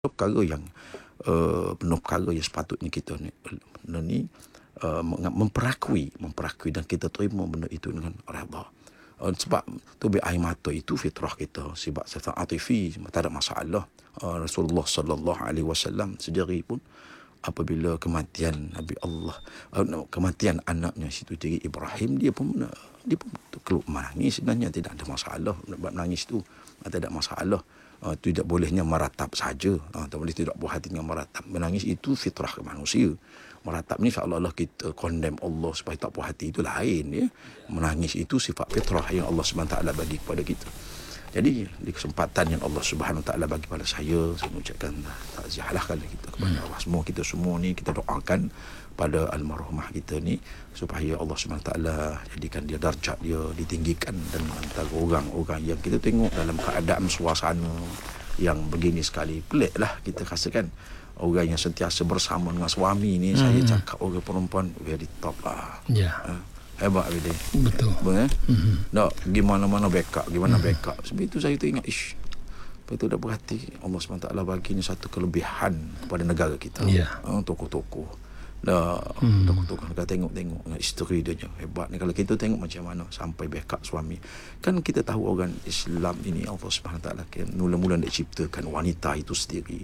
perkara yang penuh perkara yang sepatutnya kita ni memperakui dan kita terima benda itu dengan redha. Sebab tu air mata itu fitrah kita, sebab sifat atifi tak ada masalah. Rasulullah sallallahu alaihi wasallam sendiri pun apabila kematian Nabi Allah, kematian anaknya situ jadi Ibrahim, dia pun keluar menangis. Sebenarnya tidak ada masalah buat menangis tu, tak ada masalah. Tidak bolehnya meratap saja, tak boleh tidak buah hati dengan meratap. Menangis itu fitrah ke manusia. Meratap ni seolah-olah kita condemn Allah supaya tak puas hati, itu lain ya. Menangis itu sifat fitrah yang Allah Subhanahu taala bagi kepada kita. Jadi di kesempatan yang Allah Subhanahu taala bagi pada saya mengucapkan takziahlah kepada kita, kepada Allah semua, kita semua ni kita doakan pada almarhumah kita ni supaya Allah Subhanahu taala jadikan dia darjat dia ditinggikan, dan antara orang-orang yang kita tengok dalam keadaan suasana yang begini sekali, peliklah kita rasakan orang yang sentiasa bersama dengan suami ni. Saya cakap orang perempuan very top lah. Ya. Hebat dia. Betul. Tak, gimana-mana backup, backup. Sebab itu saya teringat, lepas tu dah berhati Allah SWT bagi ni satu kelebihan kepada negara kita. Tokoh-tokoh. Tokoh-tokoh kita tengok isteri dia hebat ni. Kalau kita tengok macam mana sampai backup suami. Kan kita tahu orang Islam ini Allah SWT kan mula-mula dia ciptakan wanita itu sendiri.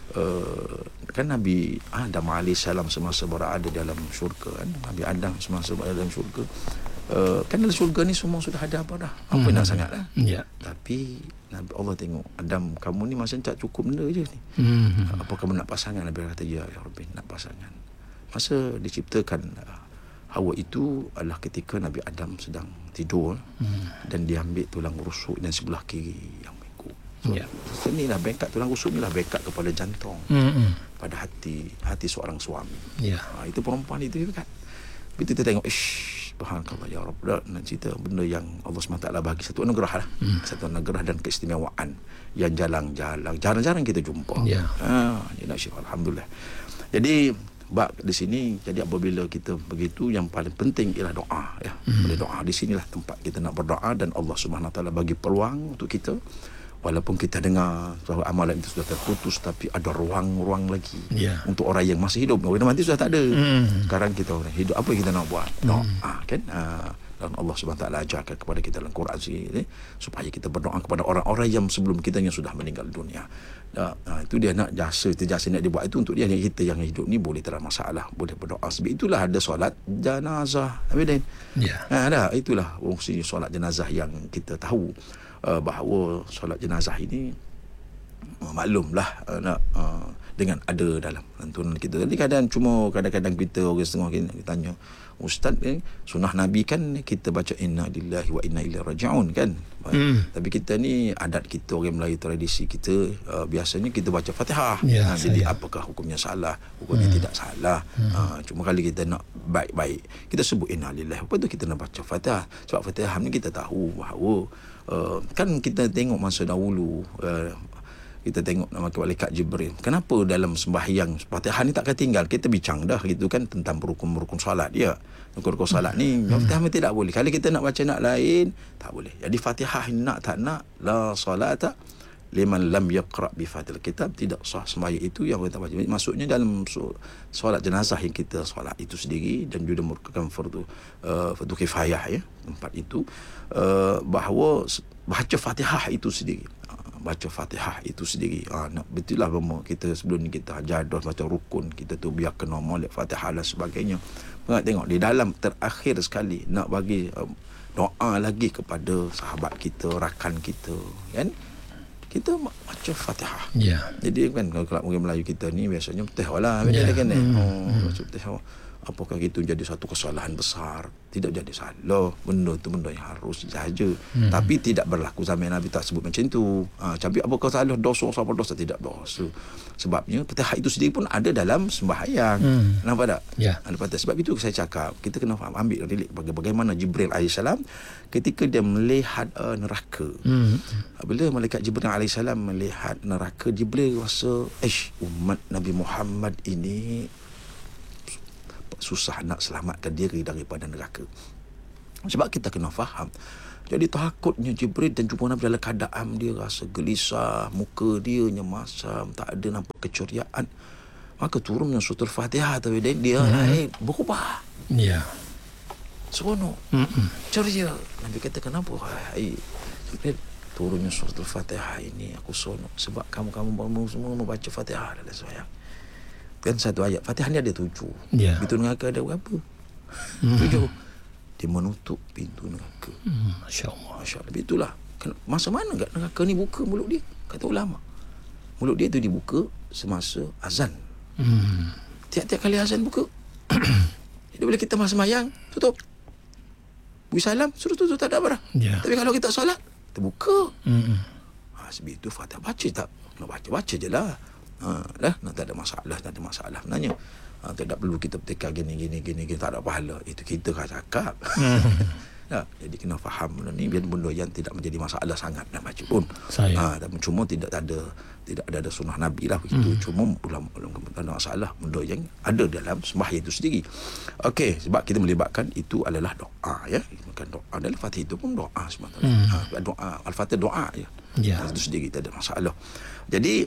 Kan Nabi Adam AS semasa berada dalam syurga kan, Nabi Adam semasa berada dalam syurga, kan dalam syurga ni semua sudah ada apa dah, apa nak sangat lah. Tapi Nabi Allah tengok Adam, kamu ni macam tak cukup benda je ni. Apa kamu nak pasangan? Nabi kata ya Rabbi, nak pasangan. Masa diciptakan Hawa itu adalah ketika Nabi Adam sedang tidur, dan dia ambil tulang rusuk dan sebelah kiri yang bengkok. Inilah bengkak, tulang rusuk inilah bengkak kepada jantung, pada hati seorang suami. Itu perempuan itu kan. Begitu kita tengok, subhanallah ya Rabb, nak cerita benda yang Allah SWT bagi satu anugerah lah. Satu anugerah dan keistimewaan yang jarang-jarang kita jumpa. Alhamdulillah. Jadi bab di sini, jadi apabila kita begitu, yang paling penting ialah doa ya. Boleh doa, di sinilah tempat kita nak berdoa, dan Allah Subhanahu taala bagi peluang untuk kita. Walaupun kita dengar bahawa amalan itu sudah terputus, tapi ada ruang lagi untuk orang yang masih hidup. Orang mati sudah tak ada. Sekarang kita orang hidup, apa yang kita nak buat? Doa kan. Dan Allah SWT ajarkan kepada kita dalam Quran sini, supaya kita berdoa kepada orang-orang yang sebelum kita yang sudah meninggal dunia. Itu dia nak jasa nak dibuat itu untuk dia. Yang kita yang hidup ni boleh tak ada masalah, boleh berdoa. Sebab itulah ada solat jenazah. Itulah fungsi solat jenazah yang kita tahu bahawa solat jenazah ini maklumlah dengan ada dalam lantunan kita. Jadi kadang-kadang kita orang setengah kita tanya, Ustaz, sunnah Nabi kan kita baca inna lillahi wa inna ilaihi raji'un kan. Tapi kita ni adat kita orang Melayu, tradisi kita, biasanya kita baca Fatihah. Jadi apakah hukumnya salah? Hukumnya tidak salah. Cuma kali kita nak baik-baik, kita sebut inna lillahi, lepas tu kita nak baca Fatihah. Sebab Fatihah ni kita tahu bahawa kan kita tengok masa dahulu, kita tengok nama malaikat Jibril. Kenapa dalam sembahyang Fatihah ni tak ketinggal? Kita bincang dah gitu kan tentang rukun-rukun solat dia. Rukun-rukun solat ni Fatihah tidak boleh. Kalau kita nak baca nak lain, tak boleh. Jadi Fatihah nak tak nak, la salata liman lam yaqra bi Fatihil kitab, tidak sah sembahyang itu yang kita baca. Maksudnya dalam solat jenazah yang kita solat itu sendiri, dan juga merupakan fardu kifayah ya, tempat itu bahawa baca Fatihah itu sendiri. Baca Fatihah itu sendiri. Betul lah kita sebelum ni kita ajar baca rukun kita tu biar kena molek Fatihah dan sebagainya. Tengok di dalam terakhir sekali nak bagi doa lagi kepada sahabat kita, rakan kita kan, kita baca Fatihah. Jadi kan kalau orang Melayu kita ni biasanya Fatihah lah kan. Baca Fatihah. Apakah itu jadi satu kesalahan besar? Tidak jadi salah. Benda tu benda yang harus saja. Tapi tidak berlaku zaman Nabi tak sebut macam tu. Tapi apakah salah, dosa apa dosa? Tidak dosa. Sebabnya Fatihah itu sendiri pun ada dalam sembahyang. Nampak tak? Sebab itu saya cakap, kita kena faham, ambil relik bagaimana Jibril AS ketika dia melihat neraka. Bila malaikat Jibril AS melihat neraka, Jibril rasa umat Nabi Muhammad ini susah nak selamatkan diri daripada neraka. Sebab kita kena faham, Jadi takutnya Jibril dan jumpa Nabi dalam keadaan dia rasa gelisah, muka dia masam, tak ada nampak keceriaan. Maka turunnya surah Al-Fatihah, tapi dia berubah. Ya. Seronok. Ceria. Nabi kata, kenapa? Jibril, turunnya surah Al-Fatihah ini aku seronok sebab kamu semua membaca Fatihah dalam sayang. Kan satu ayat Fatihah ni ada 7. Pintu neraka ada berapa? 7. Dia menutup pintu neraka. Masya-Allah. Masya-Allah. Itulah masa mana kat neraka ni buka mulut dia, kata ulama. Mulut dia tu dibuka semasa azan. Tiap-tiap kali azan buka. Jadi bila kita sembahyang, tutup. Beri salam, suruh tutup, tak ada apa dah. Tapi kalau kita solat, terbuka. Sebab itu Fatihah baca tak? Nak baca je lah. Dah, tak ada masalah, sebenarnya. Tak perlu kita bertekad gini, tak ada pahala. Itu kita kan cakap. Jadi kena faham benda ni, biar benda yang tidak menjadi masalah sangat nak baca pun. Cuma tidak ada sunnah Nabi lah begitu. Cuma ulama tak ada masalah benda yang ada dalam sembahyang itu sendiri. Okey, sebab kita melibatkan itu adalah doa, ya. Bukan doa dalam Fatihah itu pun doa sebenarnya. Doa Al-Fatihah doa je. Itu sendiri tak ada masalah. Jadi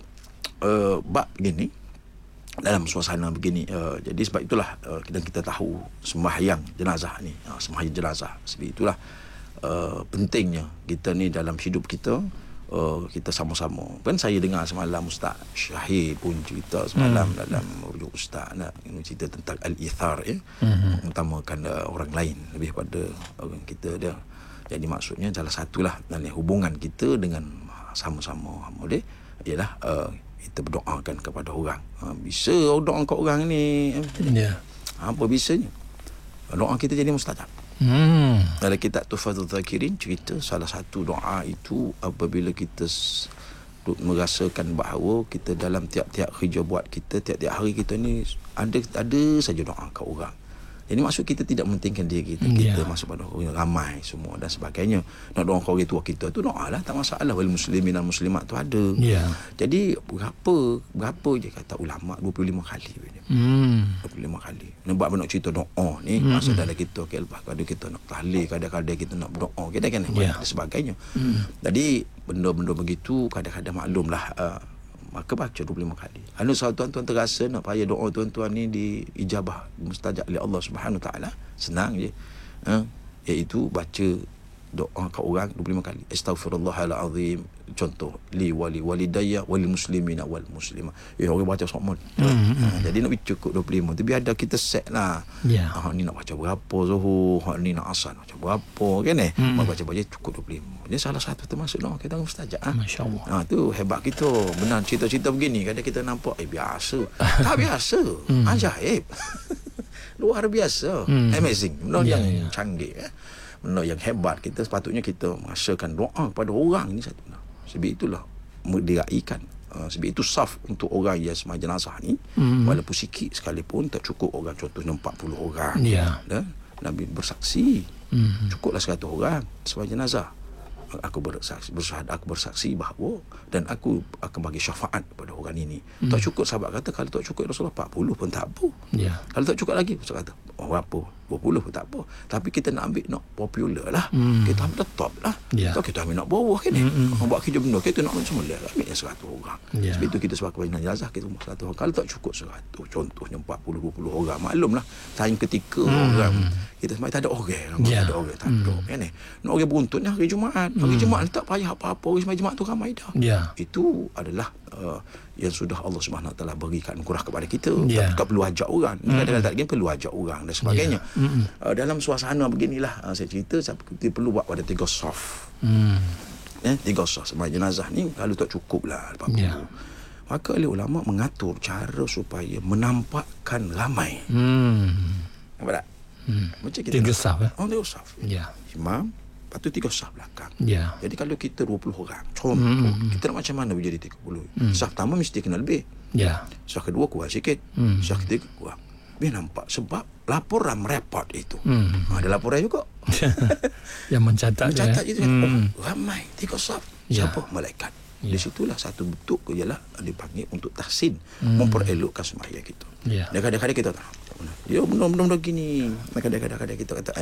bab begini dalam suasana begini, jadi sebab itulah kita tahu sembahyang jenazah ni, sembahyang jenazah. Sebab itulah pentingnya kita ni dalam hidup kita, kita sama-sama. Kan saya dengar semalam Ustaz Syahid pun cerita semalam dalam rujuk Ustaz cerita tentang al-ithar, ya, mengutamakan orang lain lebih pada orang kita dia. Jadi maksudnya salah satulah dalam hubungan kita dengan sama-sama dia ialah kita berdoakan kepada orang. Bisa doa ke orang ni. Apa bisanya? Doa kita jadi mustajab. Dalam kitab Tuhfatul Zakirin cerita salah satu doa itu apabila kita merasakan bahawa kita dalam tiap-tiap kerja buat kita, tiap-tiap hari kita ni ada saja doa ke orang. Jadi maksud kita tidak mementingkan diri kita. Kita masuk pada orang ramai semua dan sebagainya. Nak doa ke orang tua kita tu doa lah, tak masalah. Wal muslimin dan muslimat tu ada. Jadi berapa je kata ulama 25 kali. 25 kali. Nampak nak cerita doa ni masa dalam kita lepas kadang kita nak tahlil, kadang-kadang kita nak berdoa, kadang-kadang dan sebagainya. Jadi benda-benda begitu kadang-kadang maklumlah, maka baca 25 kali. Tuan-tuan terasa nak payah doa tuan-tuan ni diijabah mustajab oleh Allah Subhanahu Taala, senang je. Iaitu baca doa ke orang 25 kali. Astaghfirullahalazim, contoh, li wali walidayya wal muslimina wal muslimat. Orang baca semua. Jadi nak cukup 25 tu biar ada kita set lah. Ni nak baca berapa Zuhur, ni nak asar baca berapa, kan baca cukup 25. Ini salah satu termasuk doa kita mustajab. Masya-Allah. Tu hebat kita. Benar cerita-cerita begini kadang kita nampak biasa. Tak biasa. Ajaib. Luar biasa. Amazing. Benda yang canggih, benda yang hebat. Kita sepatutnya kita merasakan doa kepada orang ni satu. Sebab itulah diraikan. Sebab itu saf untuk orang yang sembahyang jenazah ni, walaupun sikit sekalipun, tak cukup orang, contohnya 40 orang. Nabi bersaksi, cukuplah 100 orang sembahyang jenazah. Aku bersaksi bahawa dan aku akan bagi syafaat kepada orang ini. Tak cukup, sahabat kata kalau tak cukup Rasulullah 40 pun tak apa. Kalau tak cukup lagi Rasul kata berapa 20 pun tak apa. Tapi kita nak ambil nak popular lah. Kita ambil top lah. Kita ambil nak bawah kan. Buat kerja benda kita nak semula ambil 100 orang. Sebab itu kita sebab kebanyakan jenazah kita 100 orang. Kalau tak cukup 100, contohnya 40-20 orang, maklumlah time ketika orang kita semua tak ada orang, tak ada orang, tak ada kan. Nak orang beruntun hari Jumaat. Hari Jumaat tak payah apa-apa, hari sembahyang Jumaat tu ramai dah. Itu adalah yang sudah Allah Subhanahu Wa Taala berikan anugerah kepada kita. Tak perlu ajak orang. Kadang-kadang perlu ajak orang dan sebagainya. Dalam suasana beginilah saya cerita, kita perlu buat pada 3 saf. 3 saf sembahyang jenazah ni kalau tak cukup lah 40. Maka oleh ulama mengatur cara supaya menampakkan ramai. Nampak tak? Macam kita 3 saf. 3 saf. Imam, lepas tu 3 saf belakang. Jadi kalau kita 20 orang, contoh, kita nak macam mana jadi 30? Saf pertama mesti kena lebih. Saf kedua kurang sikit. Saf ketiga kurang. Biar nampak. Sebab laporan report itu. Ada laporan juga. Yang mencatat itu. Ramai 3 saf. Siapa? Malaikat. Di situlah satu bentuk ialah dipanggil untuk tahsin, memperelokkan sembahyang kita. Dan kadang-kadang kita tahu dia benar-benar gini. Kadang-kadang kita kata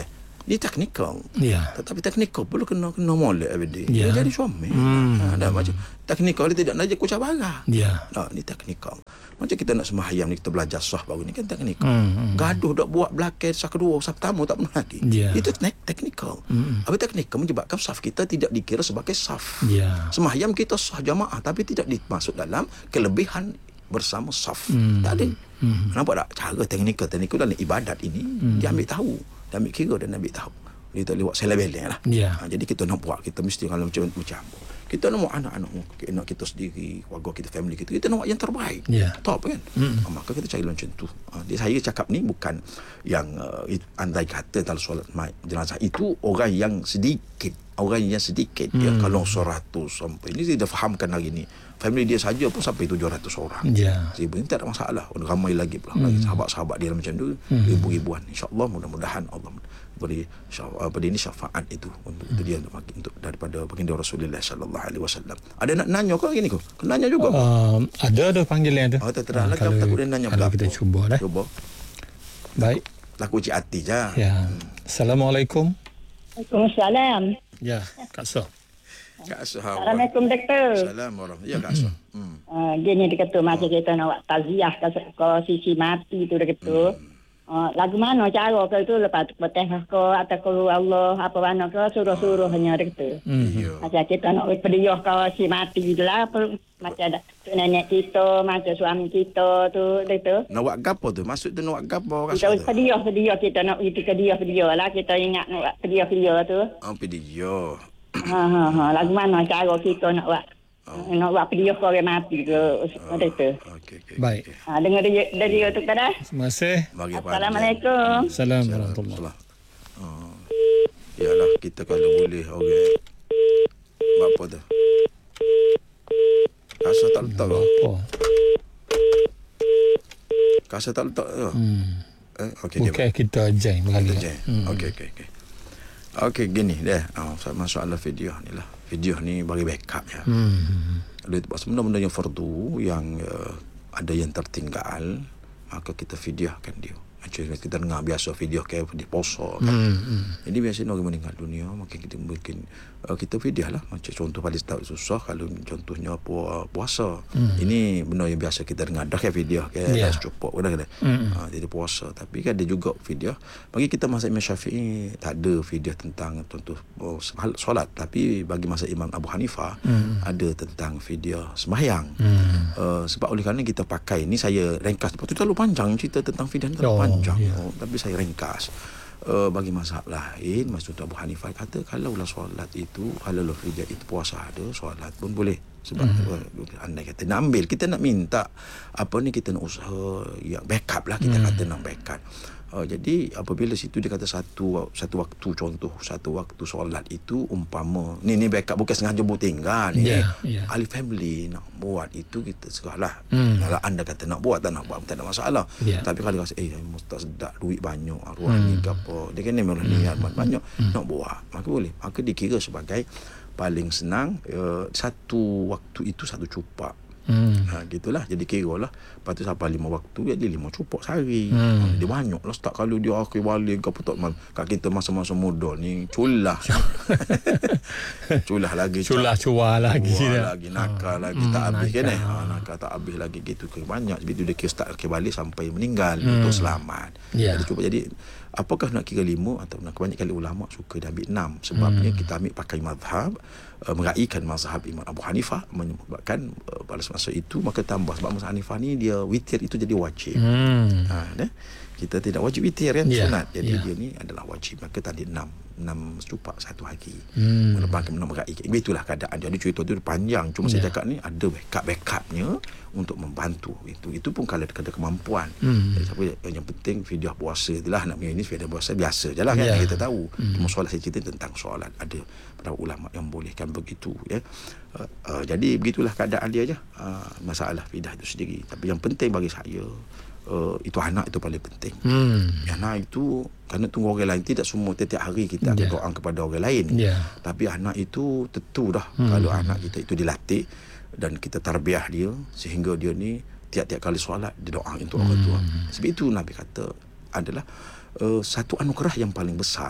Dia teknikal. Ya. Tetapi teknikal perlu kena molek everyday. Ya. Dia jadi suami. Dah macam teknikal dia tidak nak jadi kucak barang. Ya. Ni teknikal. Macam kita nak sembahyang ni, kita belajar sah baru ni kan teknikal. Gaduh dak buat belakang sah kedua, sah pertama tak pernah lagi. Ya. Itu teknikal. Apa teknikal menyebabkan saf kita tidak dikira sebagai saf. Ya. Sembahyang kita sah jamaah tapi tidak dimasuk dalam kelebihan bersama saf. Tak ada. Nampak tak? Cara teknikal dalam ibadat ini dia ambil tahu, dia ambil kira dan ambil tahu. Dia tak lewat selebeleng lah. Ya. Jadi kita nak buat, kita mesti kalau macam kita nak buat anak-anak kita sendiri, keluarga kita, family kita nak buat yang terbaik. Ya. Top kan? Maka kita cari macam tu. Saya cakap ni bukan yang andai kata dalam solat jenazah itu orang yang sedikit. Ya, kalau 100 sampai ini dia fahamkan hari ni. Family dia saja pun sampai 700 orang. Ya. Ini tak ada masalah. Ramai lagi pula. Lagi sahabat-sahabat dia macam tu, ribu-ribuan. InsyaAllah mudah-mudahan Allah beri ini syafaat itu untuk dia untuk daripada baginda Rasulullah sallallahu alaihi wasallam. Ada nak nanya kau hari ni kau? Kena nanya juga. Ada panggilan tu. Terang lah takut dia nanya kalau kita cuba dah. Cuba. Baik. Laku uji hati je. Ya. Assalamualaikum. Waalaikumsalam. Ya, Kak So. Kak Soh. Assalamualaikum doktor. Assalamualaikum. Ya Kak Soh. Gini dia kata macam kita nak buat taziah ke sisi mati tu dia kata. Lagu mana cara ke tu lepas tu Fatihah ke atau Allah apa mana ke suruh-suruh hanya dia kata. Macam kita nak berdiah ke si mati tu lah macam nenek kita, macam suami kita tu dia kata. Nak buat gapo tu? Maksud tu nak buat gapo Kak Kita Soh? berdiah kita nak pergi ke dia lah kita ingat nak buat berdiah tu. Video. Lagu mana cara kita nak buat berdiah ke orang mati ke dia kata. Okey. Baik. Dengar dia tu dah. Terima kasih. Assalamualaikum. Assalamualaikum warahmatullahi. Yalah kita kalau boleh orang buat apa tu? Kasa tak letak ke? Kasa tak letak ke? Okey dia. Bukan kita jai bagi. Okey. Okey gini dah. Masalah video ni lah. Video ni bagi backup ya. Kalau itu benda-benda yang fardu yang ada yang tertinggal, maka kita videokan dia. Macam kita dengar biasa video kayak di poso kan. Jadi biasanya orang meninggal dunia, maka kita mungkin kita video lah. Macam contoh paling susah kalau contohnya puasa. Ini benda yang biasa kita dengar dah kayak video kayak cukup kadang-kadang. Jadi puasa, tapi kan ada juga video bagi kita mazhab Imam Syafi'i tak ada video tentang contoh solat, tapi bagi mazhab Imam Abu Hanifah ada tentang video sembahyang. Sebab oleh kerana kita pakai ni, saya ringkas sebab tu terlalu panjang cerita tentang video ni terlalu panjang. Tapi saya ringkas. Bagi mazhab lain, Maksud Abu Hanifah kata kalaulah solat itu, kalaulah video itu puasa ada, solat pun boleh. Sebab andai kata nak ambil, kita nak minta apa ni, kita nak usaha yang backup lah, kita kata nak backup. Jadi apabila situ dia kata satu waktu, contoh satu waktu solat itu umpama ni backup bukan sengaja buat tinggal ni. Ahli family nak buat itu kita serahlah. Kalau anda kata nak buat tak nak buat tak ada masalah. Tapi kalau rasa mustah sedap duit banyak arwah ni ke apa, dia kena memang niat banyak nak buat, maka boleh, maka dikira sebagai paling senang satu waktu itu satu cupak. Gitulah, jadi kira lah. Lepas tu sampai 5 waktu, jadi 5 cupak sehari. Dia banyak lah. Start kalau dia akhir balik ke apa tak, kat kita masa-masa muda ni culah culah lagi, cuah lagi nakal lagi tak habis kan nakal tak habis lagi gitu ke banyak. Begitu dia kira start akhir balik sampai meninggal untuk selamat. Jadi cuba, jadi apakah nak kira 5 atau nak, kebanyakan ulama suka dia ambil 6. Sebabnya kita ambil pakai mazhab, meraihkan mazhab Imam Abu Hanifah, menyebabkan pada masa itu maka tambah, sebab mazhab Hanifah ni dia witir itu jadi wajib. Kita tidak wajib witir kan, sunat. Jadi dia ni adalah wajib, maka tadi 6 cupak satu hari. Merupakan meraihkan. Itulah keadaan dia. Ada cerita tu panjang, cuma saya cakap ni ada backupnya untuk membantu. Itu pun kalau ada kemampuan. Jadi yang penting video puasa itulah, nak ini video puasa biasa je lah kan, kita tahu. Cuma solat, saya cerita tentang solat, ada para ulama yang bolehkan begitu ya. Jadi begitulah keadaan dia je. Masalah fidah itu sendiri. Tapi yang penting bagi saya, itu anak itu paling penting. Anak itu kerana tunggu orang lain, tidak semua tiap hari kita akan doa kepada orang lain. Tapi anak itu tentu dah, kalau anak kita itu dilatih dan kita tarbiyah dia sehingga dia ni tiap-tiap kali solat dia doa untuk orang tua. Sebab itu Nabi kata adalah satu anugerah yang paling besar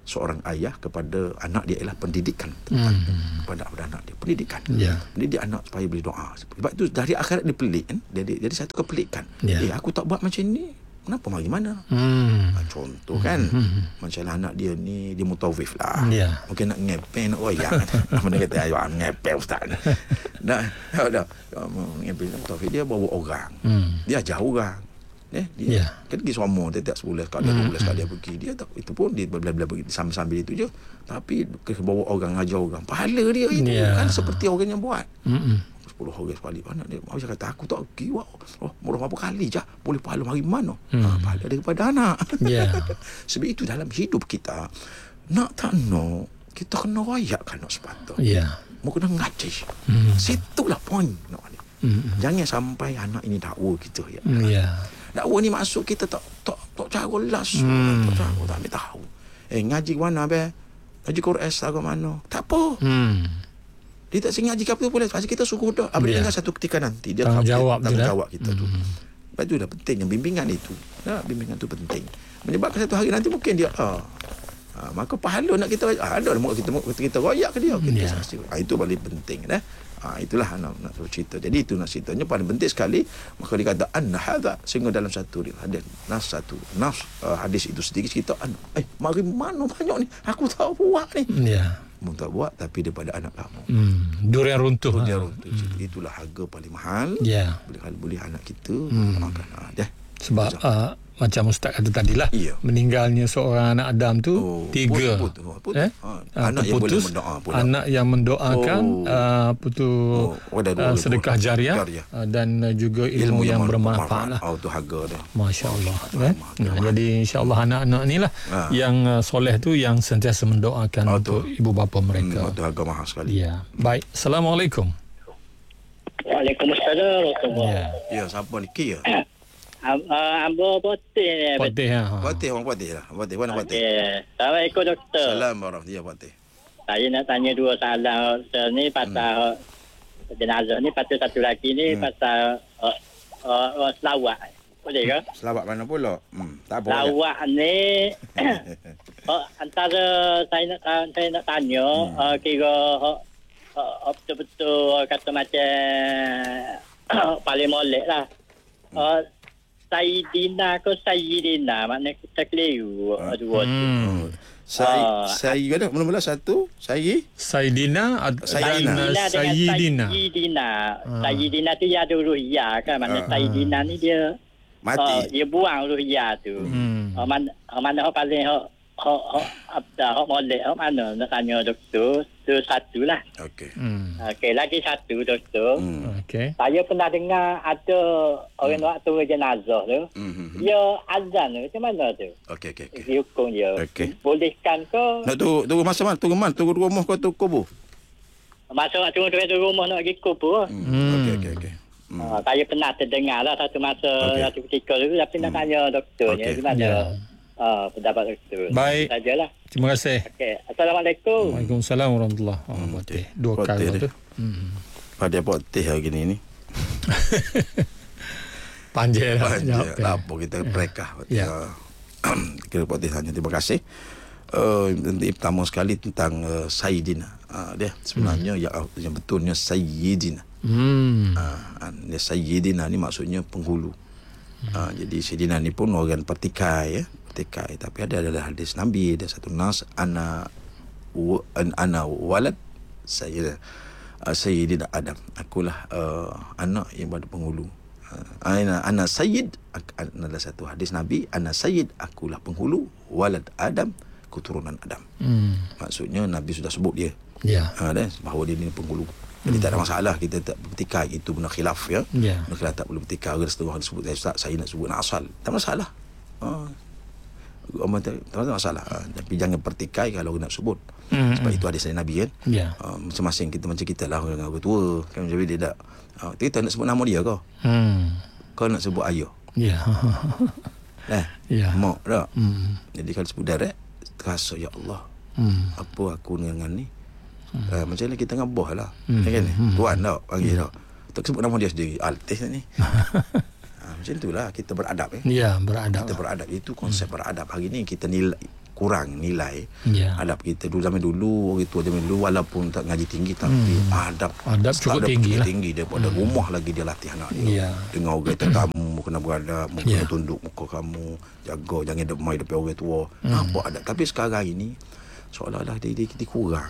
seorang ayah kepada anak dia ialah pendidikan kepada anak dia, pendidikan. Mendidik anak supaya boleh doa. Sebab itu dari akhirat dia pelik kan, jadi satu kepelikan. Aku tak buat macam ni, kenapa mari mana? Contoh kan, macam anak dia ni dia mutawif lah. Mungkin nak ngepel nak royak. Mana kata ayo ngepel ustaz. Dah ngepel mutawif, dia bawa orang. Dia ajar orang. Dia kan pergi semua tiap sebulan sekali, 2 bulan sekali dia pergi. Dia tak, itu pun dia bela-bela pergi sambil-sambil itu je. Tapi bawa orang, ajar orang. Pahala dia itu kan seperti orang yang buat. 10 orang sekali. Anak dia macam kata, aku tak pergi. Murah berapa kali je boleh pahala mari mana. Pahala daripada anak. Sebab itu dalam hidup kita, nak tak nak, kita kena royak anak sepatut. Mau kena ngaji. Situlah poin. Jangan sampai anak ini dakwa kita. Dakwa ni masuk kita tak cara las. Tak cara, tak ambil tahu. Ngaji mana be? Ngaji Quran ke mana? Tak apa. Dia tak sengaja ngaji apa boleh. Pasal kita suruh dah. Apa dengan satu ketika nanti dia tanggungjawab kita tu. Sebab itu dah penting yang bimbingan itu. Bimbingan tu penting. Menyebabkan satu hari nanti mungkin dia maka pahala nak kita ada kita royak ke dia kita saksi. Itu paling penting dah. Itulah nak cerita. Jadi itu nak ceritanya paling penting sekali. Maka dikata anna hadza, sehingga dalam satu nas hadis itu sedikit kita mari mana banyak ni, aku tak buat ni. Mu tak buat tapi daripada anak kamu. Durian runtuh. Itulah harga paling mahal. Boleh anak kita makan. Sebab macam Ustaz kata tadilah, meninggalnya seorang anak Adam tu 3 anak yang boleh mendoa pula. Anak yang mendoakan, sedekah jariah dan juga ilmu yang bermanfaat lah. Itu harga dia. Masya-Allah. Jadi insya-Allah anak-anak ni lah yang soleh tu yang sentiasa mendoakan untuk ibu bapa mereka. Itu harga mahal sekali. Baik. Assalamualaikum. Waalaikumsalam. Ya, siapa ni? Kia. Ambo Potih. Potih orang Potih lah. Mana Potih? Assalamualaikum doktor. Salam warahmatullahi wabarakatuh. Saya nak tanya 2 soalan ni pasal jenazah ni, pasal satu lagi ni pasal selawat. Boleh ke? Selawat mana pula? Tak apa. Selawat ni antara saya nak tanya kira betul-betul kata macam paling molek lah. Sayyidina ke Sayyidina, maknanya kita keliru dua tu. Sayyidina mula-mula satu Sayyidina Sayyidina tu dia ada uluhiyah kan, maknanya Sayyidina ni dia mati, dia buang uluhiyah tu. Mana paling hak molek mana nak tanya doktor tu satu lah. Okey, lagi satu doktor. Saya pernah dengar ada orang waktu jenazah tu dia azan tu, macam mana tu? Okey. Hukum dia bolehkan ke? Nak tunggu masa mana? Tunggu rumah kau tu kubur. Masa tunggu rumah nak pergi kubur. Okey. Saya pernah terdengar lah satu masa satu ketika tu, tapi nak tanya doktornya gimana? Pendapat doktor. Baik. Sajalah. Terima kasih. Okey. Assalamualaikum. Waalaikumsalam warahmatullahi wabarakatuh. 2 kali tu. Pada Potih hari ni. Panjang lah. Apa kita berekah. Kira Potih tanya. Terima kasih. Pertama sekali tentang Sayyidina. Dia sebenarnya yang betulnya Sayyidina. Sayyidina ni maksudnya penghulu. Jadi Sayyidina ni pun orang pertikai tapi ada hadis Nabi, ada satu nas ana walad Sayyidina Adam, akulah anak yang pada penghulu. Ana sayyid adalah satu hadis Nabi, ana sayyid, akulah penghulu, walad Adam, keturunan Adam. Maksudnya Nabi sudah sebut dia bahawa dia ni penghulu. Jadi tak ada masalah kita tak bertikai, itu benar khilaf benar khilaf, tak perlu bertikai. Orang setengah disebut saya nak sebut asal, tak masalah. Tak ada masalah. Tapi jangan pertikai kalau nak sebut. Sebab itu hadis dari Nabi kan. Masing-masing kita macam kita lah, orang tua kan, jadi dia tak kita nak sebut nama dia kau. Kau nak sebut ayah. Mak tak. Jadi kalau sebut direct terasa ya Allah. Apa aku dengan ni? Macam ni kita ngabah lah. Kan tuan tak panggil tak. Tak sebut nama dia sendiri, artis ni. Macam itulah kita beradab beradab. Kita beradab, itu konsep beradab hari ni. Kita nilai kurang nilai adab kita zaman dulu, orang tua zaman dulu walaupun tak ngaji tinggi tapi adab cukup tinggi daripada rumah lagi dia latih anak dia. Dengar orang tetamu kena beradab, kena tunduk muka kamu, jaga jangan demai depan orang tua. Nampak adab. Tapi sekarang ini seolah-olah kita kurang.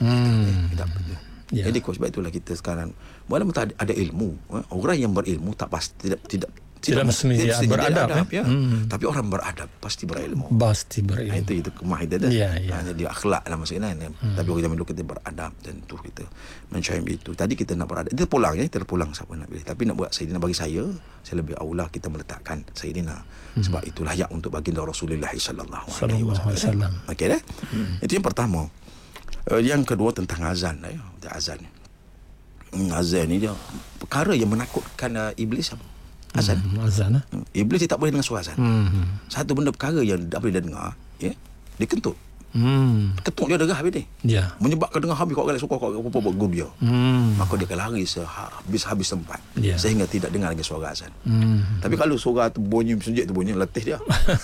Jadi sebab itulah kita sekarang walaupun tak ada ilmu, orang yang berilmu tak pasti tidak mesti beradab ya. Tapi orang beradab pasti berilmu. Itu kemah kita dah. Jadi akhlak lah maksudnya. Tapi orang zaman dulu kita beradab, tentu kita mencari itu. Tadi kita nak beradab. Kita pulang siapa nak pilih. Tapi nak buat Sayyidina, bagi saya lebih aulah kita meletakkan Sayyidina. Sebab itu layak untuk baginda Rasulullah sallallahu alaihi wasallam. Okey dah. Itu yang pertama. Yang kedua tentang azan azan. Azan ni dia perkara yang menakutkan iblis apa? Azan. Iblis dia tak boleh dengar suara azan. Satu benda perkara yang tak boleh dia dengar, dia kentut. Ketuk dia derah habis ni. Menyebabkan dengar habis kau galak suka kau buat guru dia. Maka dia akan lari habis tempat sehingga tidak dengar lagi suara azan. Tapi kalau suara tu bunyi sunjik tu bunyi letih dia.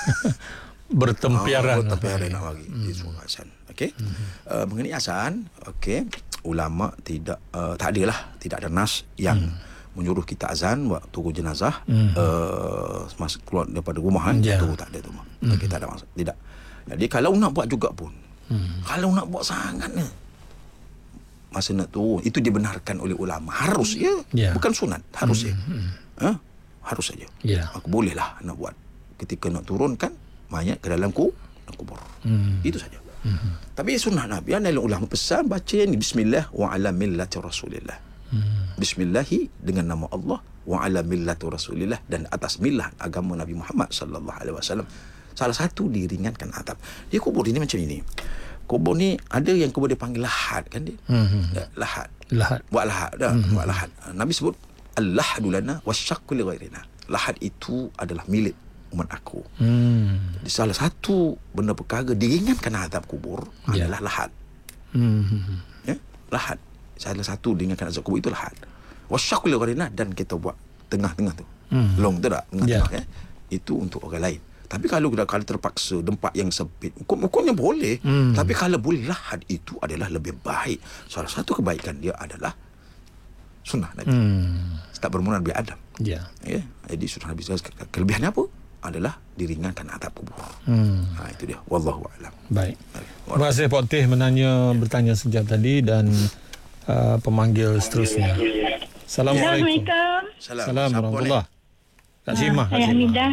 Bertempiaran nak lagi di suara azan. Okey. Mengenai azan, okey, ulama tidak ada nas yang menyuruh kita azan waktu turun jenazah masuk keluar daripada rumah itu tak ada tu. Kita tak ada maksud. Tidak. Jadi kalau nak buat juga pun kalau nak buat sangat masa nak turun itu dibenarkan oleh ulama, harus bukan sunat, harus harus saja. Aku bolehlah nak buat ketika nak turunkan mayat ke dalam kubur. Itu saja. Tapi sunnah Nabi adalah ulama pesan baca ni bismillah wa ala millati rasulillah. Bismillahi dengan nama Allah wa ala millati rasulillah dan atas millah agama Nabi Muhammad sallallahu alaihi wasallam. Salah satu diringankan adab. Dia kubur ini macam ini. Kubur ni ada yang kubur dia panggil lahat kan dia. Lahat. Buat lahat dah, buat lahat. Nabi sebut al-lahadu lana wasyaqqu li ghairina. Lahat itu adalah milik umat aku. Jadi salah satu benda perkara diringankan azab kubur adalah lahat. Lahat. Salah satu diringankan azab kubur itu lahat. Wasyaqqu li ghairina dan kita buat tengah-tengah tu. Long tu tak? Tengah-tengah itu untuk orang lain. Tapi kalau terpaksa tempat yang sempit, hukumnya boleh. Tapi kalau boleh lahat itu adalah lebih baik. Salah satu kebaikan dia adalah sunnah Nabi. Tak bermula lebih adab. Jadi sunnah Nabi. Kelebihannya apa? Adalah diringankan azab kubur. Itu dia. Wallahu a'lam. Baik. Terima kasih Pak Teh bertanya sejak tadi dan pemanggil seterusnya. Assalamualaikum. Assalamualaikum. Warahmatullahi. Kak Simah. Saya Hamidah.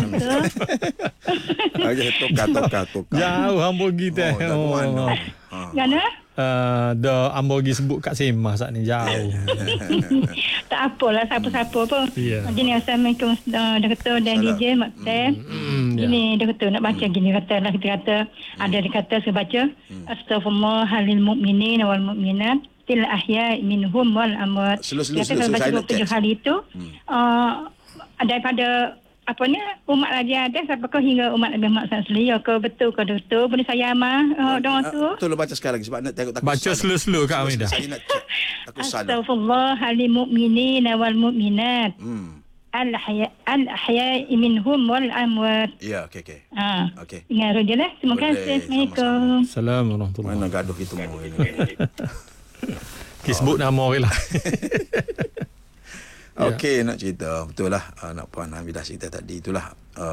Tukar. Jauh Hamburgi teh. Gana? Dah Hamburgi sebut Kak Simah saat ni jauh. Tak apalah siapa-siapa pun. Gini Assalamualaikum Doktor dan DJ Mak Teh. Gini Doktor nak baca gini kita kata ada dikata saya baca astaghfirullah halil mu'minin wal mu'minat til ahya minhum wal amwat. Kita baca 7 hari itu daripada umat Raja ada sampai hingga umat Nabi Muhammad sallallahu ke betul ke doktor boleh saya amal doa tu betul baca sekali lagi sebab nak takut baca slow-slow Kak Amidah. Saya nak check takut salah. Astaghfirullah halil mu'minin wal mu'minat al-ahya minhum wal amwat. Ya, okey. Okey. Ingat je lah. Terima kasih. Assalamualaikum. Assalamualaikum warahmatullahi. Mana gaduh kita mau ini. Sebut nama orang lah. Okey, nak cerita betul lah nak Puan Hamidah cerita tadi itulah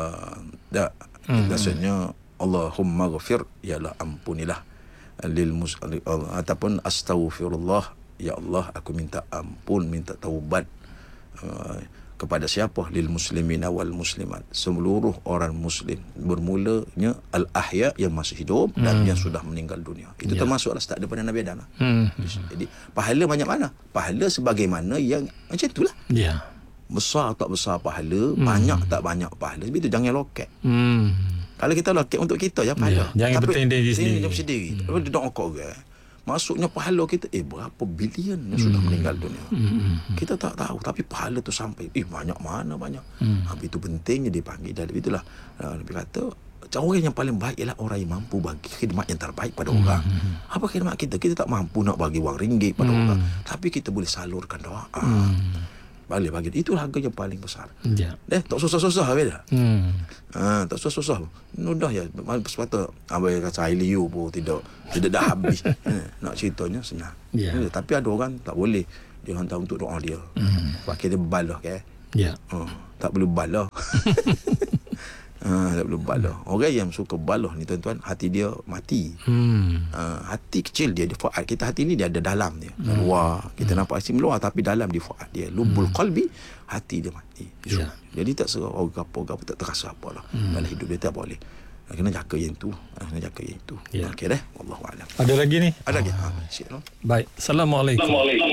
biasanya Allahumma ghafir ialah ampunilah lil ataupun astaghfirullah ya Allah aku minta ampun minta taubat kepada siapa lil muslimin wal muslimat seluruh orang muslim bermulanya al ahya yang masih hidup dan yang sudah meninggal dunia itu termasuklah start daripada Nabi Adam. Jadi pahala banyak mana? Pahala sebagaimana yang macam itulah. Besar tak besar pahala, banyak tak banyak pahala. Sebab itu jangan loket. Kalau kita loket untuk kita je pahala. Jangan bertengger sendiri. Kalau dia doa kau orang maksudnya pahala kita berapa bilion yang sudah meninggal dunia. Kita tak tahu tapi pahala tu sampai banyak mana banyak. Itu pentingnya dipanggil dan itulah Nabi kata orang yang paling baik ialah orang yang mampu bagi khidmat yang terbaik pada orang. Apa khidmat kita? Kita tak mampu nak bagi wang ringgit pada orang, tapi kita boleh salurkan doa. bagi. Itu harga yang paling besar. Ya. Tak susah-susah beda. Tak susah-susah. Mudah ya. Sepatutnya abang kata Liu pun tidak dah habis. Nak ceritanya senang. Ya. Tapi ada orang tak boleh. Dia hantar untuk doa dia. Pakai dia balah kan. Ya. Tak perlu balah. Tak perlu balah. Orang yang suka balah ni tuan-tuan, hati dia mati. Hati kecil dia fuad. Kita hati ni dia ada dalam dia. Luar. Kita nampak asim luar tapi dalam dia fuad dia. Lubul qalbi, hati dia mati. Jadi tak serah orang apa tak terasa apalah. Dalam hidup dia tak boleh. Kena jaga yang tu. Okey dah. Wallahualam. Ada lagi ni? Ada lagi. Siap no. Baik. Assalamualaikum.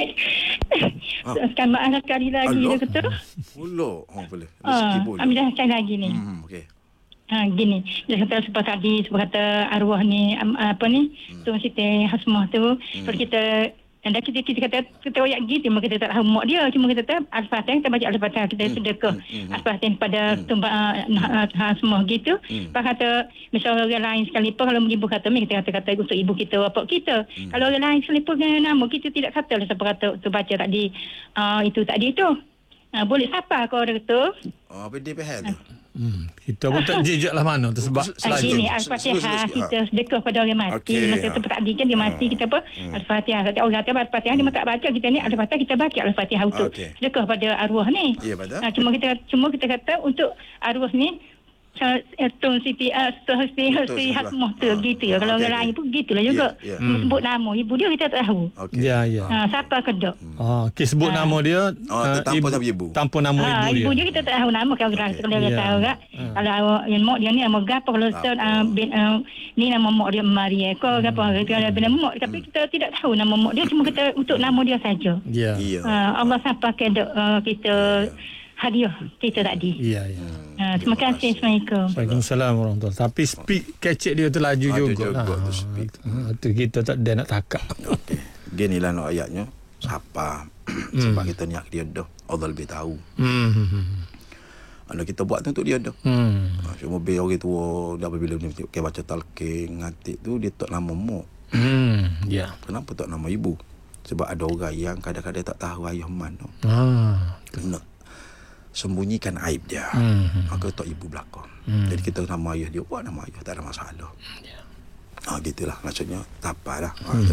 Sekarang maaf sekali lagi dia kata. Boleh. Boleh. Rezeki boleh. Ambil sekali lagi ni. Okey. Gini, dia kata seperti kata arwah ni Tuan Siti Hasmah tu, kalau kita kita royak gitu, kita tak tahu mak dia, cuma kita kata Al-Fatihah, kita baca Al-Fatihah, kita sedekah Al-Fatihah pada tumbak Hasmah gitu. Pak kata misalnya orang lain sekalipun, kalau ibu kata kita kata untuk ibu kita, bapak kita. Kalau orang lain sekalipun dengan nama kita tidak kata lah, siapa kata tu baca tadi itu tadi tu. Boleh siapa kau orang tu? Apa dia pahal tu? Kita pun tak jejak lah mana tu sebab gini Al-Fatihah kita sedekah pada orang mati. Masa tu tadi kan dia mati, kita apa Al-Fatihah. Kata orang kata Al-Fatihah dia tak baca, kita ni Al-Fatihah kita baca Al-Fatihah untuk sedekah pada arwah ni. Cuma kita kata untuk arwah ni Tun Siti Hasmah tu gitu ya. Kalau orang lain pun gitulah juga. Sebut nama ibu dia kita tak tahu. Ya. Siapa kedok? Sebut nama dia tanpa nama ibu dia kita tak tahu nama. Kalau orang tahu tak. Kalau yang mak dia ni nama gapo, kalau ni nama mak dia Maria ko gapo, kalau benda mak, tapi kita tidak tahu nama mak dia, cuma kita untuk nama dia saja. Allah siapa kedok kita hadiah kita tadi. Ya. Terima kasih. Assalamualaikum. Waalaikumsalam warahmatullahi. Tapi speed kecek dia tu laju juga. Tu kita tak ada nak takak. Okey. Gini lah nak ayatnya. Siapa? Sebab kita niat dia dah. Allah lebih tahu. Kalau kita buat tu untuk dia dah. Cuma biar orang tua dah bila ni baca talqin ngatik tu dia tak nama mak. Kenapa tak nama ibu? Sebab ada orang yang kadang-kadang tak tahu ayah mana. Nak sembunyikan aib dia. Maka tak ibu belakang. Jadi kita nama ayah dia, buat nama ayah, tak ada masalah. Gitulah maksudnya. Tak apalah.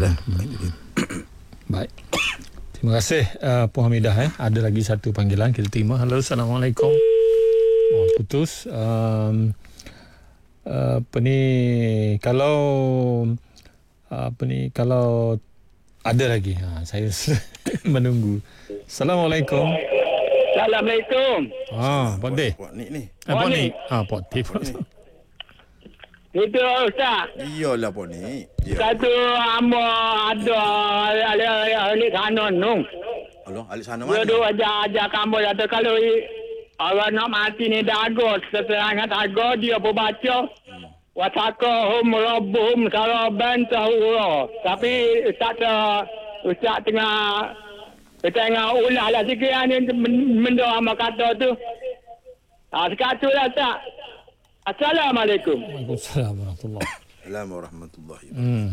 Baik. Terima kasih Puan Hamidah. Ada lagi satu panggilan kita terima. Halo, Assalamualaikum. Putus. Kalau ada lagi. Saya menunggu. Assalamualaikum. Assalamualaikum. Pak D. Pak Nik ni. Pak Nik. Pak D. Itu Ustaz. Iyalah Pak Nik. Satu amba ada ahli kanon nung. Alah, ahli sana mana? Dia ajar kamu kata kalau orang nak mati ni dago, seserangan dago dia pun baca. Wasakahum rabbuhum saraban tahura. Tapi Ustaz tengah ulah lah sikit ni mendoa sama kata tu. Sekatu lah tak. Assalamualaikum. Waalaikumsalam warahmatullahi. Warahmatullahi.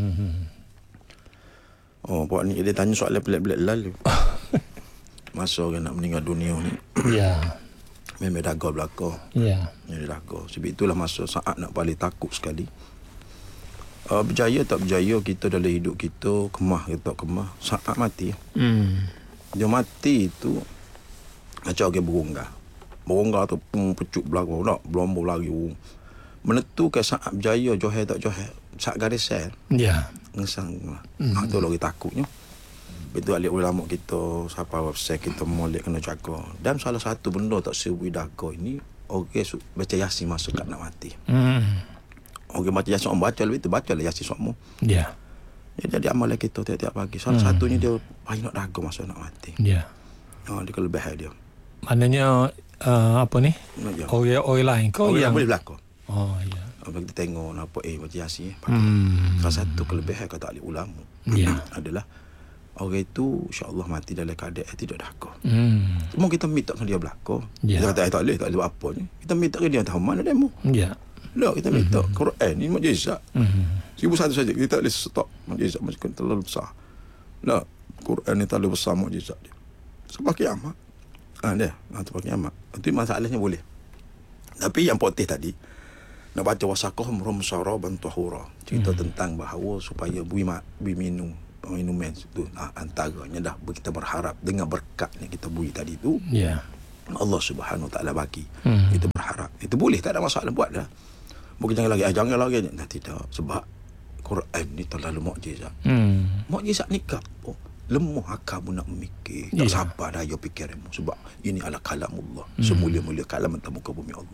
Pak ni dia tanya soalan pelik-pelik lalu. Masa orang nak meninggal dunia ni. Ya. Memang daga belaka. Ya. Dia daga. Sebab itulah masa saat nak paling takut sekali. Berjaya tak berjaya kita dalam hidup kita, kemah ke tak kemah, saat mati. Dia mati tu macam orang beronggar tu pecut belakang tak belombor lagi menentukan saat berjaya johor tak johor saat garis sel ngesang tu lagi takutnya. Betul ahli ulama kita siapa website kita molek kena jaga, dan salah satu benda tak sewi daga ini orang baca yasin masuk kat nak mati. Orang baca yasin baca lebih tu bacalah yasin semua. Jadi amalan kita tiap-tiap pagi. Salah satunya dia pagi nak daga masa nak mati. Dia kelebihan dia. Maknanya apa ni? Orang lain kau yang boleh berlaku. Bagi kita tengok nampak baca yasin pagi. Salah satu kelebihan kata ahli ulama adalah orang itu insya-Allah mati dalam keadaan tidak daga. Cuma kita minta dengan dia berlaku. Kita kata tak boleh buat apa ni. Kita minta ke dia tahu mana demo. Lah kita minta Quran ni mukjizat. 1,000 saja kita tak boleh stop mukjizat macam terlalu besar. Lah Quran ni terlalu besar mukjizat dia. Sebab kiamat. Dia. Tu kiamat. Itu masalahnya boleh. Tapi yang putih tadi, nak baca wasaqahum rumsaraban tahura. Cerita tentang bahawa supaya bui minum minuman itu antaranya dah kita berharap dengan berkat yang kita bui tadi tu. Allah Subhanahu Wa Taala bagi. Kita berharap. Itu boleh, tak ada masalah, buat dah. Mungkin jangan lagi. Nah, tidak, sebab Quran ni terlalu mukjizat. Mukjizat ni lemah akal nak memikir. Tak sabar dah fikiranmu, sebab ini adalah kalamullah. Semulia-mulia kalam atas muka bumi Allah.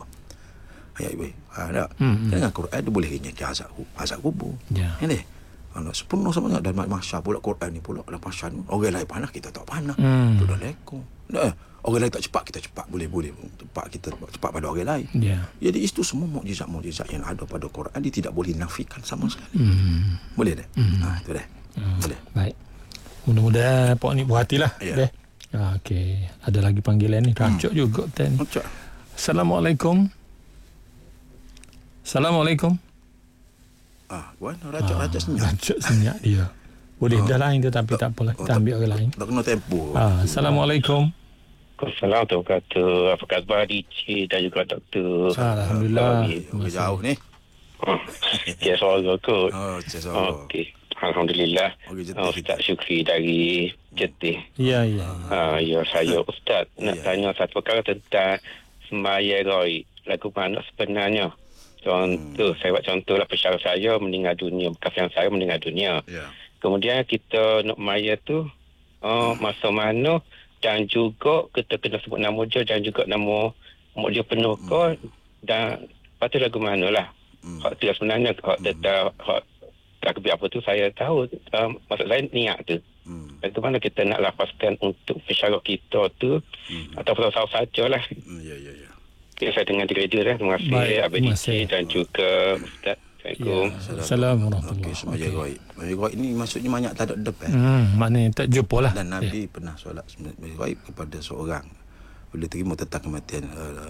Dengan Quran dia boleh ingat azab kubur. Ini sepenuh semuanya. Dan mahsyar pula Quran ni pula dalam mahsyar ni. Orang lain panah, kita tak panah. Itu dah lekor. Orang lain tak cepat, kita cepat. Boleh kita cepat pada orang lain. Jadi itu semua mukjizat-mukjizat yang ada pada Quran, dia tidak boleh nafikan sama sekali. Boleh dah? Itu dah. Boleh. Baik. Mudah-mudahan Pak ni berhatilah. Okey. Ada lagi panggilan ni. Racuk juga ni. Assalamualaikum. Racuk senyap. Racuk senyap dia. Boleh dah lain tu, tapi tak apalah. Kita ambil orang lain. Tak kena tempoh. Assalamualaikum. Assalamualaikum warahmatullahi wabarakatuh. Apa khabar DC dan juga Doktor? Alhamdulillah. Jauh ni. Cik suara kot. Cik suara. Okey. Alhamdulillah. Ustaz Syukri dari Jetih. Ya. Ya, saya Ustaz nak tanya satu perkara tentang sembahyang gaib. Lagu mana sebenarnya? Contoh, saya buat contohlah pesara saya meninggal dunia, bekas yang saya meninggal dunia. Kemudian kita nak maya tu masa mana, dan juga kita kena sebut nama dia dan juga nama mak dia penuh ke, dan patut lagu mana lah. Hak tu sebenarnya, hak takbir apa tu saya tahu, maksud saya niat tu. Bagaimana kita nak lapaskan untuk pesara kita tu, atau pesara sahaja lah. Okay, saya dengar di radio dah. Terima kasih ABDC dan juga Ustaz. Assalamualaikum. Assalamualaikum. Okey, sembahyang gaib. Sembahyang gaib ni maksudnya banyak tak ada depan. Maknanya tak jumpa lah. Dan Nabi pernah solat sembahyang gaib kepada seorang. Bila terima tentang kematian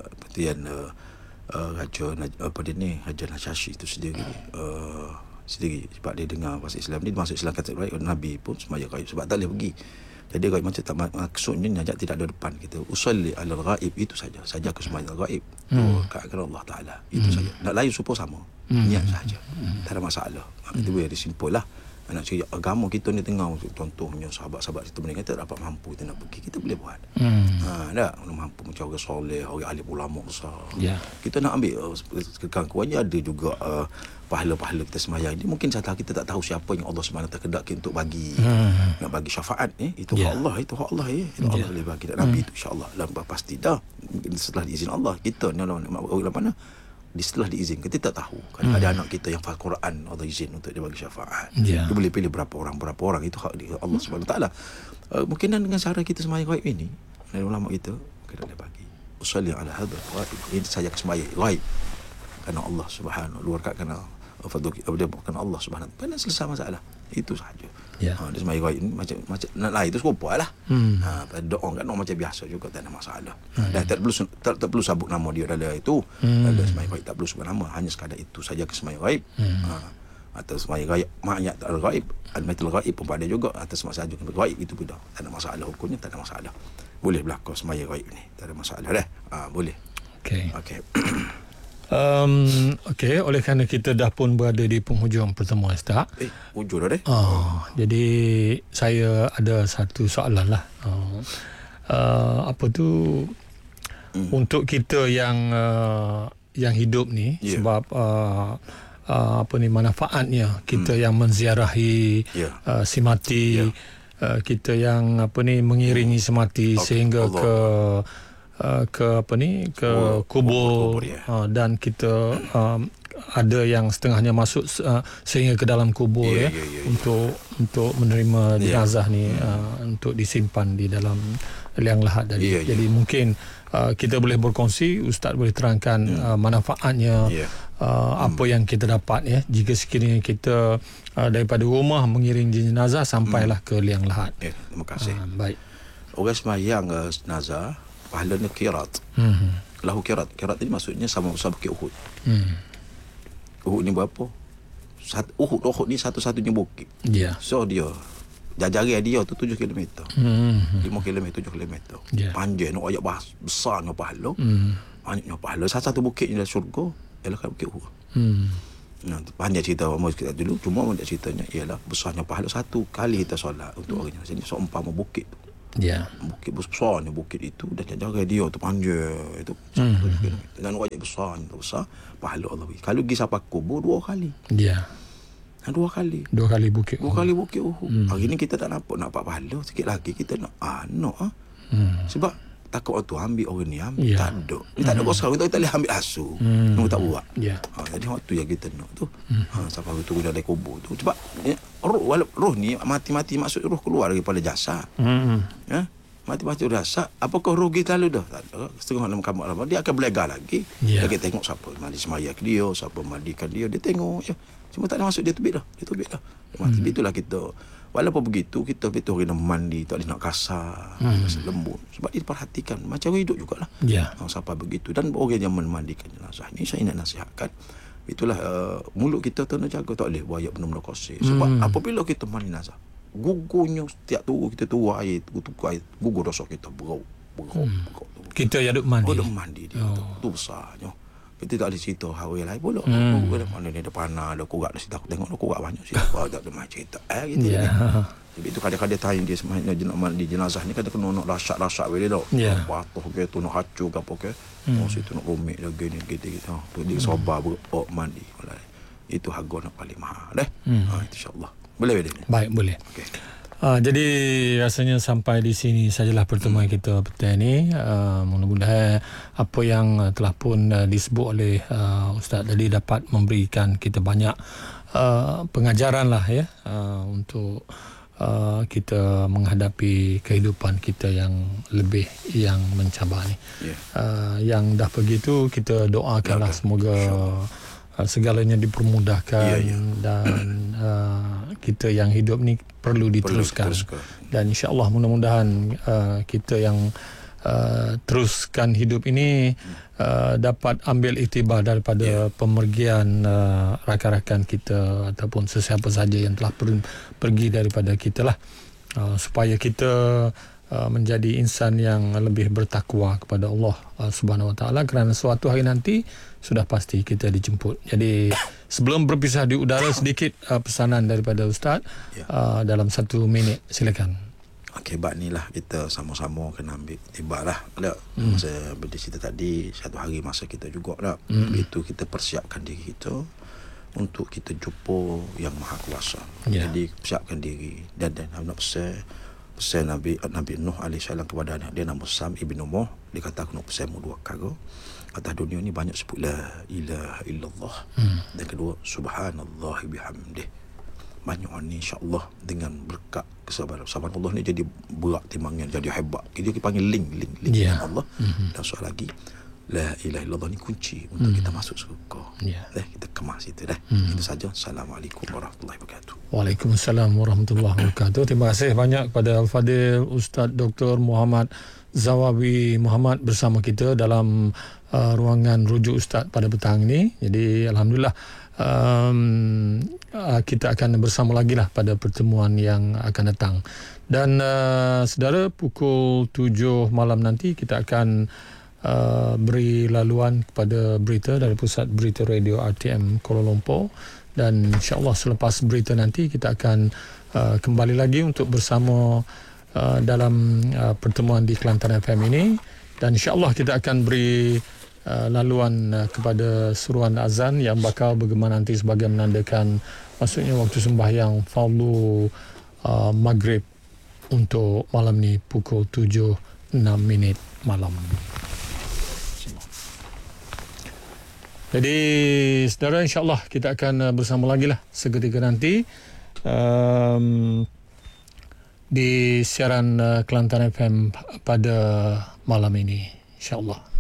Raja Raja Nasyashi itu sendiri. Sebab dia dengar pasal Islam ni, masuk Islam kata baik, Nabi pun sembahyang gaib sebab tak boleh pergi. Jadi gaib macam tak, maksudnya najak tidak ada depan kita. Usalli alal ghaib, itu saja ke sembahyang gaib. Doakan Allah Taala, itu saja. Nak lain supaya sama. Niat saja. Tak ada masalah. Itu boleh disimpul lah. Nak cakap agama kita ni tengah, contohnya sahabat-sahabat kita meninggal tak dapat mampu, kita nak pergi, kita boleh buat. Tak mampu macam orang soleh, orang alim ulama besar. Kita nak ambil kekangkuannya, ada juga pahala-pahala kita sembahyang ni. Mungkin satu kita tak tahu siapa yang Allah SWT kedaki untuk bagi, nak bagi syafaat ni. Itu hak Allah, itu hak Allah ya. Itu Allah boleh bagi. Dan Nabi tu insya-Allah lah pasti dah setelah diizin Allah. Kita ni orang mana setelah diizin, kita tak tahu. Ada anak kita yang faham Quran, Allah izin untuk dia bagi syafaat. Dia boleh pilih berapa orang, itu hak dia, Allah SWT. Mungkin dengan cara kita sembahyang gaib ini, dari ulama kita boleh bagi usalli ala hadha ghaib, ini saja sembahyang gaib kerana Allah Subhanahu, luar kerana bukan Allah Subhanahu, benar selesai masalah. Itu sahaja. Dia sembahyang gaib ni macam nak lain tu serupa lah. Doa kan macam biasa juga, tak ada masalah. Dan tak perlu sabut nama dia dalam itu. Dalam sembahyang gaib tak perlu sebut nama, hanya sekadar itu saja ke sembahyang gaib. Atau sembahyang gaib ma'iyat al-gaib, al-maitul gaib pun ada juga, atas masalah juga gaib itu pun tak ada masalah, hukumnya tak ada masalah. Boleh berlaku sembahyang gaib ni, tak ada masalah dah. Boleh. Okey. Okey, oleh kerana kita dah pun berada di penghujung pertemuan Ustaz. Hujung dah jadi saya ada satu soalan lah. Apa tu untuk kita yang hidup ni, sebab manfaatnya kita yang menziarahi si mati, kita yang mengiringi si mati sehingga ke kubur, dan kita ada yang setengahnya masuk sehingga ke dalam kubur untuk menerima jenazah ni, untuk disimpan di dalam liang lahat tadi. Jadi mungkin kita boleh berkongsi, Ustaz boleh terangkan manfaatnya, apa yang kita dapat jika sekiranya kita daripada rumah mengiring jenazah sampailah ke liang lahat. Terima kasih. Baik. Orang sembahyang jenazah pahalanya qirat. Lahu qirat. Qirat ini maksudnya sama bukit Uhud. Uhud ni berapa? Uhud ni satu-satunya bukit. So dia Jari dia tu 7 km. 5 km, 7 km. Yeah. Panjang nak ayat besarnya pahala. Banyaknya pahala. Satu bukitnya dalam syurga ialah kan Bukit Hura. Nah, panjang cerita Umar kita dulu, cuma Umar ceritanya ialah besarnya pahala satu kali kita solat untuk orangnya. Jadi seumpama bukit tu. Ya. Bukit besarnya bukit itu dan jaga dia tu panjang itu 7 km. Dan wajib besar pahala Allah bagi. Kalau pergi sampai kubur 2 kali. Ya. 2 kali. 2 kali bukit. 2 kali bukit Uhud. Hari ni kita tak nampak pahala, sikit lagi kita nak sebab takut waktu ambil orang ni ambil tak ada. Ni tak ada kosong, kita boleh ambil asuh. Kita tak buat. Jadi waktu yang kita nak tu sampai waktu kita dari kubur tu. Sebab roh ni mati-mati maksud roh keluar daripada jasad. Mati-mati jasad. Apakah roh kita lalu dah? Tak ada. Setengah dalam kamar lama dia akan belajar lagi. Dia tengok siapa mandi semaya ke dia, siapa mandikan dia tengok je. Cuma tak ada maksud dia tubik dah. Mati itulah kita. Walaupun begitu kita betul kena mandi, tak boleh nak kasar, lembut. Sebab dia perhatikan macam hidup jugalah. Sampai begitu. Dan orang yang memandikan jenazah ni saya nak nasihatkan, itulah mulut kita tu nak jaga, tak boleh buaya benar-benar kotor. Sebab apabila kita mandi jenazah, gugurnya setiap tu kita tuang air, gugur dosa kita berau. Kita yang duk mandi. Mandi dia tu besarnya. Kita tak ada cerita hawa lain pula. Mana ni ada panah, ada kurak dah situ. Aku tengok ada kurak banyak siapa tak ada macam cerita. Gitu. Jadi itu kadang-kadang time dia sebenarnya di jenazah ni kadang kena nak rasak-rasak dia dak. Patuh ke tu nak hancur ke apa ke. Situ nak rumit lagi ni gitu. Tu dia sabar mandi. Itu harga nak paling mahal insya-Allah. Boleh ni? Baik, boleh. Okey. Jadi rasanya sampai di sini sajalah pertemuan kita petang ini. Mudah-mudahan apa yang telah pun disebut oleh Ustaz tadi dapat memberikan kita banyak pengajaran lah ya, untuk kita menghadapi kehidupan kita yang lebih yang mencabar ni. Yang dah begitu kita doakanlah semoga segalanya dipermudahkan dan kita yang hidup ni perlu diteruskan. Dan insya-Allah mudah-mudahan kita yang teruskan hidup ini dapat ambil iktibar daripada pemergian rakan-rakan kita ataupun sesiapa saja yang telah pergi daripada kita lah, supaya kita menjadi insan yang lebih bertakwa kepada Allah Subhanahu Wa Taala, kerana suatu hari nanti sudah pasti kita dijemput. Jadi sebelum berpisah di udara sedikit pesanan daripada Ustaz dalam 1 minit, silakan. Okey, bab ni lah kita sama-sama kena ambil tiba lah. Masa bercerita tadi, satu hari masa kita juga lah. Itu kita persiapkan diri kita untuk kita jumpa yang Maha Kuasa. Jadi persiapkan diri dan nak pesan Nabi Nuh alaihissalam kepada anak dia nama Sam ibn Nuh. Dia kata aku nak pesan 2 perkara. Atas dunia ni banyak sebut la ilaha illallah. Dan kedua subhanallah bihamdih. Banyak ni insya-Allah dengan berkat kesabaran Allah ni jadi berat timbangan, jadi hebat. Dia panggil link dengan Allah. Dan soal lagi la ilaha illallah ni kunci untuk kita masuk syurga. Kita kemas itu dah. Itu saja. Assalamualaikum warahmatullahi wabarakatuh. Waalaikumsalam warahmatullahi wabarakatuh. Terima kasih banyak kepada Al-Fadil Ustaz Dr. Muhammad Zawawi Muhammad bersama kita dalam ruangan rujuk Ustaz pada petang ini. Jadi alhamdulillah kita akan bersama lagi lah pada pertemuan yang akan datang. Dan saudara, pukul 7 malam nanti kita akan beri laluan kepada berita dari Pusat Berita Radio RTM Kuala Lumpur. Dan insya-Allah selepas berita nanti kita akan kembali lagi untuk bersama dalam pertemuan di Kelantan FM ini. Dan insya-Allah kita akan beri laluan kepada seruan azan yang bakal bergema nanti sebagai menandakan maksudnya waktu sembahyang fardu maghrib untuk malam ni pukul 7:06 malam. Jadi saudara, insya-Allah kita akan bersama lagi lah seketika nanti di siaran Kelantan FM pada malam ini, insya-Allah.